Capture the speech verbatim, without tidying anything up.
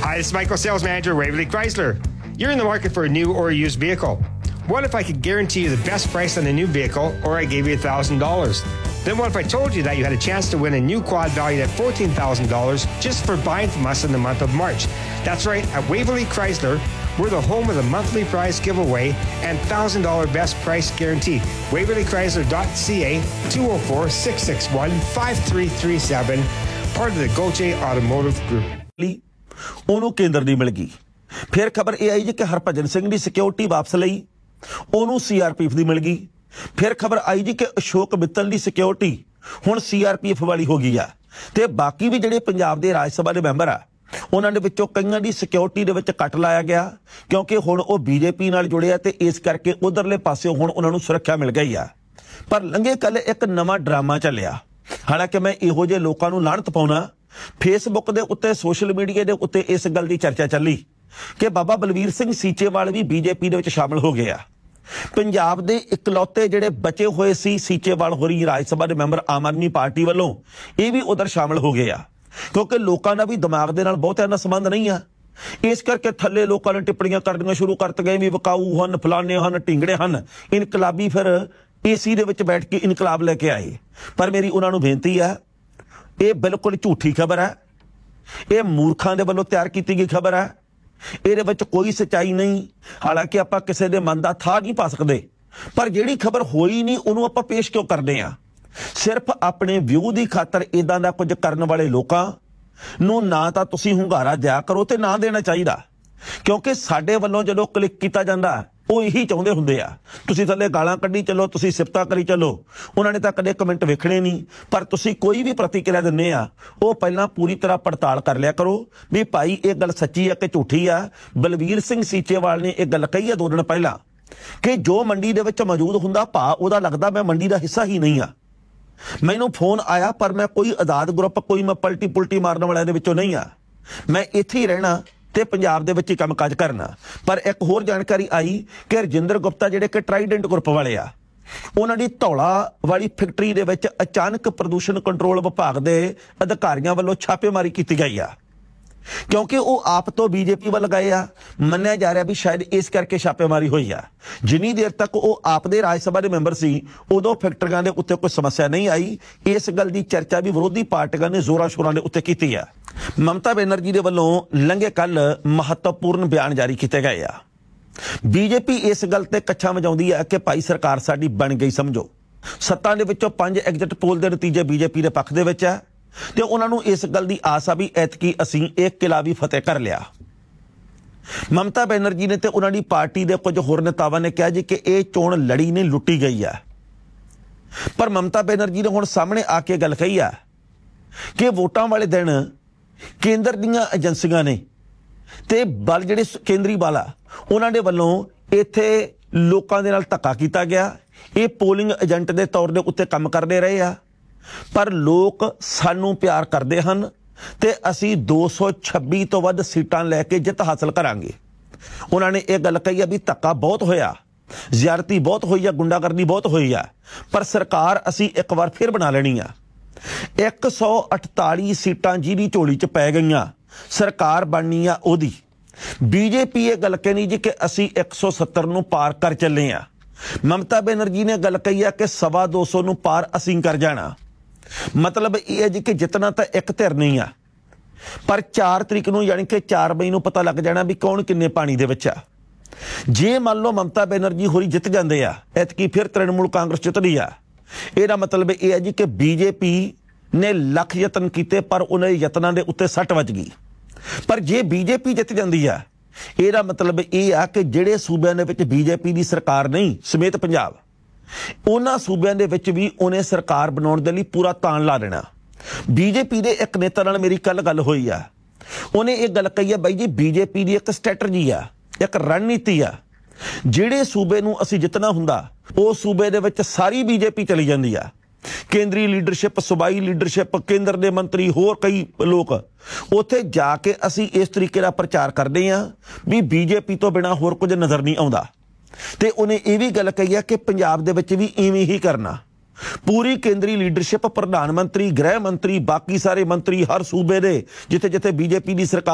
Hi, this is Michael, Sales Manager, Waverly Chrysler. You're in the market for a new or a used vehicle. What if I could guarantee you the best price on a new vehicle, or I gave you one thousand dollars? Then what if I told you that you had a chance to win a new quad valued at fourteen thousand dollars just for buying from us in the month of March? That's right, at Waverly Chrysler, we're the home of the monthly prize giveaway and one thousand dollars best price guarantee. waverly chrysler dot c a, two oh four, six six one, five three three seven, part of the Goche Automotive Group. ਉਹਨੂੰ ਕੇਂਦਰ ਦੀ ਮਿਲ ਗਈ। ਫਿਰ ਖਬਰ ਇਹ ਆਈ ਜੀ ਕਿ ਹਰਭਜਨ ਸਿੰਘ ਦੀ security ਵਾਪਸ ਲਈ ਉਹਨੂੰ ਸੀਆਰਪੀਐਫ ਦੀ ਮਿਲ ਗਈ। ਫਿਰ ਖਬਰ ਆਈ ਜੀ ਕਿ ਅਸ਼ੋਕ ਮਿੱਤਲ ਦੀ ਸਿਕਿਉਰਿਟੀ ਹੁਣ ਸੀਆਰਪੀਐਫ ਵਾਲੀ ਹੋ ਗਈ ਆ ਤੇ ਬਾਕੀ ਵੀ ਜਿਹੜੇ ਪੰਜਾਬ ਦੇ ਰਾਜ ਸਭਾ ਦੇ ਮੈਂਬਰ ਆ ਉਹਨਾਂ ਦੇ ਵਿੱਚੋਂ ਕਈਆਂ ਦੀ ਸਿਕਿਉਰਿਟੀ ਦੇ ਵਿੱਚ ਕੱਟ ਲਾਇਆ ਗਿਆ ਕਿਉਂਕਿ ਹੁਣ ਉਹ ਬੀਜੇਪੀ ਨਾਲ ਜੁੜੇ ਆ ਤੇ ਇਸ ਕਰਕੇ ਉਧਰਲੇ ਪਾਸਿਓਂ ਹੁਣ ਉਹਨਾਂ ਨੂੰ ਸੁਰੱਖਿਆ ਮਿਲ ਗਈ ਆ। ਪਰ ਲੰਘੇ ਕੱਲ ਇੱਕ ਨਵਾਂ ਡਰਾਮਾ ਚੱਲਿਆ। ਹਾਲਾਂਕਿ ਮੈਂ ਇਹੋ ਜਿਹੇ ਲੋਕਾਂ ਨੂੰ ਲਾਹਨਤ ਪਾਉਣਾ। ਫੇਸਬੁੱਕ ਦੇ ਉੱਤੇ ਸੋਸ਼ਲ ਮੀਡੀਆ ਦੇ ਉੱਤੇ ਇਸ ਗੱਲ ਦੀ ਚਰਚਾ ਚੱਲੀ ਕਿ ਬਾਬਾ ਬਲਵੀਰ ਸਿੰਘ ਸੀਚੇਵਾਲ ਵੀ ਬੀਜੇਪੀ ਦੇ ਵਿੱਚ ਸ਼ਾਮਲ ਹੋ ਗਏ ਆ। ਪੰਜਾਬ ਦੇ ਇਕਲੌਤੇ ਜਿਹੜੇ ਬਚੇ ਹੋਏ ਸੀ ਸੀਚੇਵਾਲ ਹੋਰੀ ਰਾਜ ਸਭਾ ਦੇ ਮੈਂਬਰ ਆਮ ਆਦਮੀ ਪਾਰਟੀ ਵੱਲੋਂ ਇਹ ਵੀ ਉਧਰ ਸ਼ਾਮਲ ਹੋ ਗਏ ਆ ਕਿਉਂਕਿ ਲੋਕਾਂ ਦਾ ਵੀ ਦਿਮਾਗ ਦੇ ਨਾਲ ਬਹੁਤਿਆਂ ਦਾ ਸੰਬੰਧ ਨਹੀਂ ਆ। ਇਸ ਕਰਕੇ ਥੱਲੇ ਲੋਕਾਂ ਨੇ ਟਿੱਪਣੀਆਂ ਕਰਨੀਆਂ ਸ਼ੁਰੂ ਕਰ ਗਏ ਵੀ ਵਿਕਾਊ ਹਨ, ਫਲਾਣੇ ਹਨ, ਢਿੰਗੜੇ ਹਨ। ਇਨਕਲਾਬੀ ਫਿਰ ਏਸੀ ਦੇ ਵਿੱਚ ਬੈਠ ਕੇ ਇਨਕਲਾਬ ਲੈ ਕੇ ਆਏ। ਪਰ ਮੇਰੀ ਉਹਨਾਂ ਨੂੰ ਬੇਨਤੀ ਆ, ਇਹ ਬਿਲਕੁਲ ਝੂਠੀ ਖਬਰ ਹੈ। ਇਹ ਮੂਰਖਾਂ ਦੇ ਵੱਲੋਂ ਤਿਆਰ ਕੀਤੀ ਗਈ ਖਬਰ ਹੈ। ਇਹਦੇ ਵਿੱਚ ਕੋਈ ਸੱਚਾਈ ਨਹੀਂ। ਹਾਲਾਂਕਿ ਆਪਾਂ ਕਿਸੇ ਦੇ ਮਨ ਦਾ ਥਾਹ ਨਹੀਂ ਪਾ ਸਕਦੇ, ਪਰ ਜਿਹੜੀ ਖਬਰ ਹੋਈ ਨਹੀਂ ਉਹਨੂੰ ਆਪਾਂ ਪੇਸ਼ ਕਿਉਂ ਕਰਦੇ ਆ? ਸਿਰਫ ਆਪਣੇ ਵਿਊ ਦੀ ਖਾਤਰ ਇਦਾਂ ਦਾ ਕੁਝ ਕਰਨ ਵਾਲੇ ਲੋਕਾਂ ਨੂੰ ਨਾ ਤਾਂ ਤੁਸੀਂ ਹੁੰਗਾਰਾ ਦਿਆ ਕਰੋ ਤੇ ਨਾ ਦੇਣਾ ਚਾਹੀਦਾ, ਕਿਉਂਕਿ ਸਾਡੇ ਵੱਲੋਂ ਜਦੋਂ ਕਲਿੱਕ ਕੀਤਾ ਜਾਂਦਾ ਉਹ ਇਹੀ ਚਾਹੁੰਦੇ ਹੁੰਦੇ ਆ ਤੁਸੀਂ ਥੱਲੇ ਗਾਲਾਂ ਕੱਢੀ ਚੱਲੋ, ਤੁਸੀਂ ਸਿਫਤਾਂ ਕਰੀ ਚੱਲੋ। ਉਹਨਾਂ ਨੇ ਤਾਂ ਕਦੇ ਕਮੈਂਟ ਵੇਖਣੇ ਨਹੀਂ, ਪਰ ਤੁਸੀਂ ਕੋਈ ਵੀ ਪ੍ਰਤੀਕਿਰਿਆ ਦਿੰਦੇ ਆ ਉਹ ਪਹਿਲਾਂ ਪੂਰੀ ਤਰ੍ਹਾਂ ਪੜਤਾਲ ਕਰ ਲਿਆ ਕਰੋ ਵੀ ਭਾਈ ਇਹ ਗੱਲ ਸੱਚੀ ਆ ਕਿ ਝੂਠੀ ਆ। ਬਲਵੀਰ ਸਿੰਘ ਸੀਚੇਵਾਲ ਨੇ ਇਹ ਗੱਲ ਕਹੀ ਆ ਦੋ ਦਿਨ ਪਹਿਲਾਂ ਕਿ ਜੋ ਮੰਡੀ ਦੇ ਵਿੱਚ ਮੌਜੂਦ ਹੁੰਦਾ ਭਾ ਉਹਦਾ ਲੱਗਦਾ ਮੈਂ ਮੰਡੀ ਦਾ ਹਿੱਸਾ ਹੀ ਨਹੀਂ ਆ। ਮੈਨੂੰ ਫੋਨ ਆਇਆ ਪਰ ਮੈਂ ਕੋਈ ਆਜ਼ਾਦ ਗਰੁੱਪ, ਕੋਈ ਮੈਂ ਪਲਟੀ ਪੁਲਟੀ ਮਾਰਨ ਵਾਲਿਆਂ ਦੇ ਵਿੱਚੋਂ ਨਹੀਂ ਆ। ਮੈਂ ਇੱਥੇ ਹੀ ਰਹਿਣਾ ਤੇ ਪੰਜਾਬ ਦੇ ਵਿੱਚ ਹੀ ਕੰਮਕਾਜ ਕਰਨਾ। ਪਰ ਇੱਕ ਹੋਰ ਜਾਣਕਾਰੀ ਆਈ ਕਿ ਰਜਿੰਦਰ ਗੁਪਤਾ ਜਿਹੜੇ ਕਿ ਟਰਾਈਡੈਂਟ ਗਰੁੱਪ ਵਾਲੇ ਆ ਉਹਨਾਂ ਦੀ ਧੌਲਾ ਵਾਲੀ ਫੈਕਟਰੀ ਦੇ ਵਿੱਚ ਅਚਾਨਕ ਪ੍ਰਦੂਸ਼ਣ ਕੰਟਰੋਲ ਵਿਭਾਗ ਦੇ ਅਧਿਕਾਰੀਆਂ ਵੱਲੋਂ ਛਾਪੇਮਾਰੀ ਕੀਤੀ ਗਈ ਆ ਕਿਉਂਕਿ ਉਹ ਆਪ ਤੋਂ ਬੀਜੇਪੀ ਵੱਲ ਗਏ ਆ। ਮੰਨਿਆ ਜਾ ਰਿਹਾ ਵੀ ਸ਼ਾਇਦ ਇਸ ਕਰਕੇ ਛਾਪੇਮਾਰੀ ਹੋਈ ਆ। ਜਿੰਨੀ ਦੇਰ ਤੱਕ ਉਹ ਆਪ ਦੇ ਰਾਜ ਸਭਾ ਦੇ ਮੈਂਬਰ ਸੀ ਉਦੋਂ ਫੈਕਟਰੀਆਂ ਦੇ ਉੱਤੇ ਕੋਈ ਸਮੱਸਿਆ ਨਹੀਂ ਆਈ। ਇਸ ਗੱਲ ਦੀ ਚਰਚਾ ਵੀ ਵਿਰੋਧੀ ਪਾਰਟੀਆਂ ਨੇ ਜ਼ੋਰਾਂ ਸ਼ੋਰਾਂ ਦੇ ਉੱਤੇ ਕੀਤੀ ਆ। ਮਮਤਾ ਬੈਨਰਜੀ ਦੇ ਵੱਲੋਂ ਲੰਘੇ ਕੱਲ ਮਹੱਤਵਪੂਰਨ ਬਿਆਨ ਜਾਰੀ ਕੀਤੇ ਗਏ ਆ। ਬੀਜੇਪੀ ਇਸ ਗੱਲ ਤੇ ਕੱਛਾ ਵਜਾਉਂਦੀ ਆ ਕਿ ਭਾਈ ਸਰਕਾਰ ਸਾਡੀ ਬਣ ਗਈ ਸਮਝੋ। ਸੱਤਾਂ ਦੇ ਵਿੱਚੋਂ ਪੰਜ ਐਗਜ਼ਿਟ ਪੋਲ ਦੇ ਨਤੀਜੇ ਬੀਜੇਪੀ ਦੇ ਪੱਖ ਦੇ ਵਿੱਚ ਆ ਤੇ ਉਹਨਾਂ ਨੂੰ ਇਸ ਗੱਲ ਦੀ ਆਸ ਆ ਵੀ ਐਤਕੀ ਅਸੀਂ ਇੱਕ ਕਿਲਾਵੀ ਫਤਿਹ ਕਰ ਲਿਆ। ਮਮਤਾ ਬੈਨਰਜੀ ਨੇ ਤੇ ਉਹਨਾਂ ਦੀ ਪਾਰਟੀ ਦੇ ਕੁਝ ਹੋਰ ਨੇਤਾਵਾਂ ਨੇ ਕਿਹਾ ਜੀ ਕਿ ਇਹ ਚੋਣ ਲੜੀ ਨਹੀਂ ਲੁੱਟੀ ਗਈ ਆ। ਪਰ ਮਮਤਾ ਬੈਨਰਜੀ ਨੇ ਹੁਣ ਸਾਹਮਣੇ ਆ ਕੇ ਗੱਲ ਕਹੀ ਆ ਕਿ ਵੋਟਾਂ ਵਾਲੇ ਦਿਨ ਕੇਂਦਰ ਦੀਆਂ ਏਜੰਸੀਆਂ ਨੇ ਤੇ ਬਲ ਜਿਹੜੇ ਕੇਂਦਰੀ ਬਲ ਆ ਉਹਨਾਂ ਦੇ ਵੱਲੋਂ ਇੱਥੇ ਲੋਕਾਂ ਦੇ ਨਾਲ ਧੱਕਾ ਕੀਤਾ ਗਿਆ। ਇਹ ਪੋਲਿੰਗ ਏਜੰਟ ਦੇ ਤੌਰ ਦੇ ਉੱਤੇ ਕੰਮ ਕਰਦੇ ਰਹੇ ਆ, ਪਰ ਲੋਕ ਸਾਨੂੰ ਪਿਆਰ ਕਰਦੇ ਹਨ ਤੇ ਅਸੀਂ ਦੋ ਸੌ ਛੱਬੀ ਤੋਂ ਵੱਧ ਸੀਟਾਂ ਲੈ ਕੇ ਜਿੱਤ ਹਾਸਲ ਕਰਾਂਗੇ। ਉਹਨਾਂ ਨੇ ਇਹ ਗੱਲ ਕਹੀ ਆ ਵੀ ਧੱਕਾ ਬਹੁਤ ਹੋਇਆ, ਜ਼ਿਆਦਤੀ ਬਹੁਤ ਹੋਈ ਆ, ਗੁੰਡਾਗਰਦੀ ਬਹੁਤ ਹੋਈ ਆ, ਪਰ ਸਰਕਾਰ ਅਸੀਂ ਇੱਕ ਵਾਰ ਫਿਰ ਬਣਾ ਲੈਣੀ ਆ। ਇੱਕ ਸੌ ਅਠਤਾਲੀ ਸੀਟਾਂ ਜਿਹਦੀ ਝੋਲੀ 'ਚ ਪੈ ਗਈਆਂ, ਸਰਕਾਰ ਬਣਨੀ ਆ ਉਹਦੀ। ਬੀਜੇਪੀ ਇਹ ਗੱਲ ਕਹਿੰਦੀ ਜੀ ਕਿ ਅਸੀਂ ਇੱਕ ਸੌ ਸੱਤਰ ਨੂੰ ਪਾਰ ਕਰ ਚੱਲੇ ਆ। ਮਮਤਾ ਬੈਨਰਜੀ ਨੇ ਗੱਲ ਕਹੀ ਆ ਕਿ ਸਵਾ ਦੋ ਸੌ ਨੂੰ ਪਾਰ ਅਸੀਂ ਕਰ ਜਾਣਾ। ਮਤਲਬ ਇਹ ਹੈ ਜੀ ਕਿ ਜਿੱਤਣਾ ਤਾਂ ਇੱਕ ਧਿਰ ਨਹੀਂ ਆ, ਪਰ ਚਾਰ ਤਰੀਕ ਨੂੰ ਯਾਨੀ ਕਿ ਚਾਰ ਮਈ ਨੂੰ ਪਤਾ ਲੱਗ ਜਾਣਾ ਵੀ ਕੌਣ ਕਿੰਨੇ ਪਾਣੀ ਦੇ ਵਿੱਚ ਆ। ਜੇ ਮੰਨ ਲਓ ਮਮਤਾ ਬੈਨਰਜੀ ਹੋਰੀ ਜਿੱਤ ਜਾਂਦੇ ਆ ਐਤਕੀ ਫਿਰ ਤ੍ਰਿਣਮੂਲ ਕਾਂਗਰਸ ਜਿੱਤਦੀ ਆ, ਇਹਦਾ ਮਤਲਬ ਇਹ ਹੈ ਜੀ ਕਿ ਬੀਜੇਪੀ ਨੇ ਲੱਖ ਯਤਨ ਕੀਤੇ ਪਰ ਉਹਨਾਂ ਦੇ ਯਤਨਾਂ ਦੇ ਉੱਤੇ ਸੱਟ ਵੱਜ ਗਈ। ਪਰ ਜੇ ਬੀਜੇਪੀ ਜਿੱਤ ਜਾਂਦੀ ਆ ਇਹਦਾ ਮਤਲਬ ਇਹ ਆ ਕਿ ਜਿਹੜੇ ਸੂਬਿਆਂ ਦੇ ਵਿੱਚ ਬੀਜੇਪੀ ਦੀ ਸਰਕਾਰ ਨਹੀਂ ਸਮੇਤ ਪੰਜਾਬ, ਉਹਨਾਂ ਸੂਬਿਆਂ ਦੇ ਵਿੱਚ ਵੀ ਉਹਨੇ ਸਰਕਾਰ ਬਣਾਉਣ ਦੇ ਲਈ ਪੂਰਾ ਤਾਣ ਲਾ ਦੇਣਾ। ਬੀਜੇਪੀ ਦੇ ਇੱਕ ਨੇਤਾ ਨਾਲ ਮੇਰੀ ਕੱਲ ਗੱਲ ਹੋਈ ਆ, ਉਹਨੇ ਇਹ ਗੱਲ ਕਹੀ ਆ ਬਾਈ ਜੀ ਬੀਜੇਪੀ ਦੀ ਇੱਕ ਸਟ੍ਰੈਟਜੀ ਆ, ਇੱਕ ਰਣਨੀਤੀ ਆ। ਜਿਹੜੇ ਸੂਬੇ ਨੂੰ ਅਸੀਂ ਜਿੱਤਣਾ ਹੁੰਦਾ ਉਹ ਸੂਬੇ ਦੇ ਵਿੱਚ ਸਾਰੀ ਬੀਜੇਪੀ ਚਲੀ ਜਾਂਦੀ ਆ। ਕੇਂਦਰੀ ਲੀਡਰਸ਼ਿਪ, ਸੂਬਾਈ ਲੀਡਰਸ਼ਿਪ, ਕੇਂਦਰ ਦੇ ਮੰਤਰੀ, ਹੋਰ ਕਈ ਲੋਕ ਉੱਥੇ ਜਾ ਕੇ ਅਸੀਂ ਇਸ ਤਰੀਕੇ ਦਾ ਪ੍ਰਚਾਰ ਕਰਦੇ ਹਾਂ ਵੀ ਬੀਜੇਪੀ ਤੋਂ ਬਿਨਾਂ ਹੋਰ ਕੁਝ ਨਜ਼ਰ ਨਹੀਂ ਆਉਂਦਾ। ਤੇ ਉਹਨੇ ਇਹ ਵੀ ਗੱਲ ਕਹੀ ਆ ਕਿ ਪੰਜਾਬ ਦੇ ਵਿੱਚ ਵੀ ਇਵੇਂ ਹੀ ਕਰਨਾ। ਪੂਰੀ ਕੇਂਦਰੀ ਲੀਡਰਸ਼ਿਪ, ਪ੍ਰਧਾਨ ਮੰਤਰੀ, ਗ੍ਰਹਿ ਮੰਤਰੀ, ਬਾਕੀ ਸਾਰੇ ਮੰਤਰੀ ਹਰ ਸੂਬੇ ਦੇ ਜਿੱਥੇ ਜਿੱਥੇ ਬੀਜੇਪੀ ਦੀ ਸਰਕਾਰ